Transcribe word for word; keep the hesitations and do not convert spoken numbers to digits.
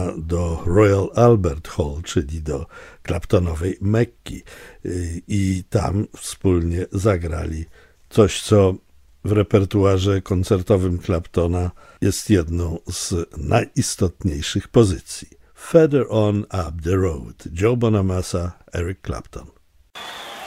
Claptona do Royal Albert Hall, czyli do Claptonowej Mekki, i tam wspólnie zagrali coś, co w repertuarze koncertowym Claptona jest jedną z najistotniejszych pozycji. Further On Up the Road, Joe Bonamassa, Eric Clapton.